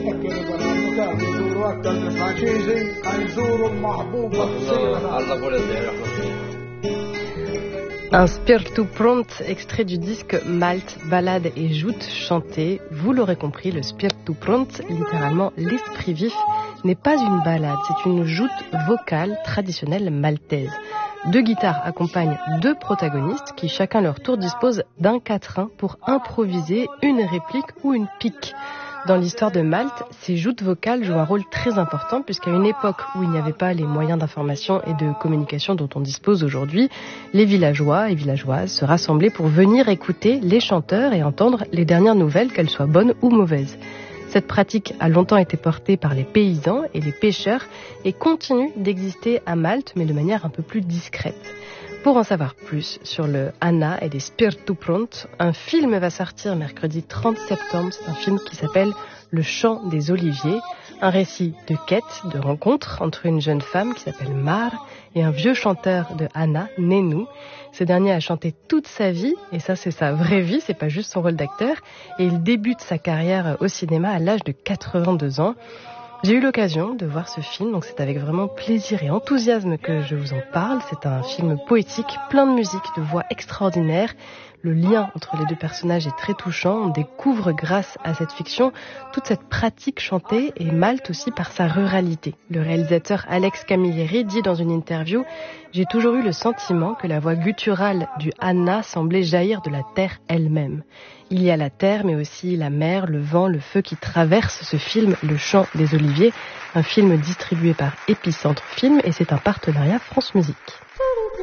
Un spirito pronto, extrait du disque Malte, ballade et joute chantée. Vous l'aurez compris, le spirito pronto, littéralement l'esprit vif, n'est pas une ballade, c'est une joute vocale traditionnelle maltaise. 2 guitares accompagnent 2 protagonistes qui chacun leur tour disposent d'un quatrain pour improviser une réplique ou une pique. Dans l'histoire de Malte, ces joutes vocales jouent un rôle très important puisqu'à une époque où il n'y avait pas les moyens d'information et de communication dont on dispose aujourd'hui, les villageois et villageoises se rassemblaient pour venir écouter les chanteurs et entendre les dernières nouvelles, qu'elles soient bonnes ou mauvaises. Cette pratique a longtemps été portée par les paysans et les pêcheurs et continue d'exister à Malte, mais de manière un peu plus discrète. Pour en savoir plus sur le Anna et les Spirito Pronto, un film va sortir mercredi 30 septembre. C'est un film qui s'appelle Le chant des oliviers, un récit de quête, de rencontre entre une jeune femme qui s'appelle Mar et un vieux chanteur de Anna, Nenu. Ce dernier a chanté toute sa vie, et ça c'est sa vraie vie, c'est pas juste son rôle d'acteur, et il débute sa carrière au cinéma à l'âge de 82 ans. J'ai eu l'occasion de voir ce film, donc c'est avec vraiment plaisir et enthousiasme que je vous en parle. C'est un film poétique, plein de musique, de voix extraordinaires. Le lien entre les 2 personnages est très touchant. On découvre grâce à cette fiction toute cette pratique chantée et Malte aussi par sa ruralité. Le réalisateur Alex Camilleri dit dans une interview « J'ai toujours eu le sentiment que la voix gutturale du Anna semblait jaillir de la terre elle-même. Il y a la terre, mais aussi la mer, le vent, le feu qui traversent ce film, Le chant des oliviers, un film distribué par Épicentre Film et c'est un partenariat France Musique.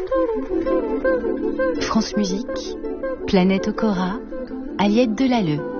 France Musique, Planète Okora, Aliette Delalleux.